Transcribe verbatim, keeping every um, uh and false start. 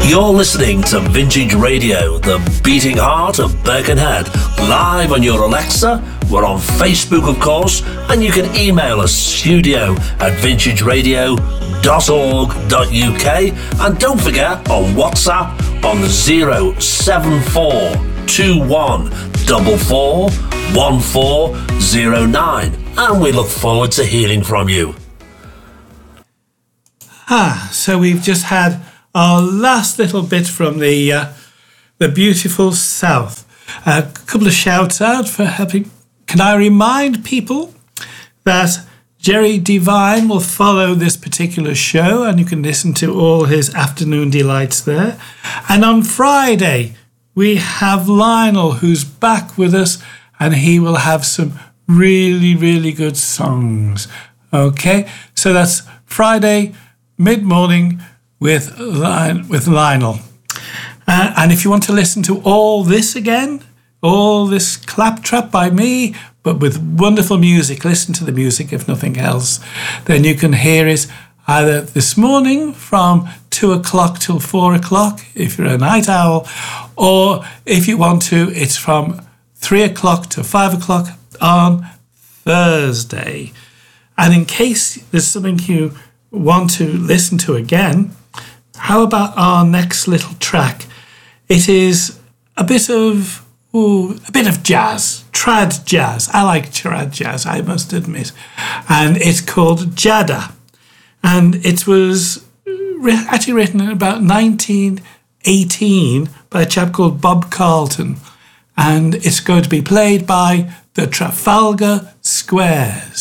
You're listening to Vintage Radio, the beating heart of Birkenhead, live on your Alexa. We're on Facebook, of course, and you can email us studio at vintage radio dot org dot U K. And don't forget, on WhatsApp on zero seven four two one four four one four zero nine. And we look forward to hearing from you. Ah, so we've just had our last little bit from the uh, the beautiful South. A couple of shouts out for helping. Can I remind people that Jerry Devine will follow this particular show, and you can listen to all his afternoon delights there. And on Friday, we have Lionel, who's back with us, and he will have some really, really good songs. Okay, so that's Friday, mid-morning, with Lion, with Lionel. Uh, and if you want to listen to all this again, all this claptrap by me, but with wonderful music, listen to the music if nothing else, then you can hear it either this morning from two o'clock till four o'clock, if you're a night owl, or if you want to, it's from three o'clock to five o'clock on Thursday. And in case there's something you want to listen to again, how about our next little track? It is a bit of ooh, a bit of jazz, trad jazz. I like trad jazz, I must admit. And it's called Jada. And it was re- actually written in about nineteen eighteen by a chap called Bob Carlton. And it's going to be played by the Trafalgar Squares.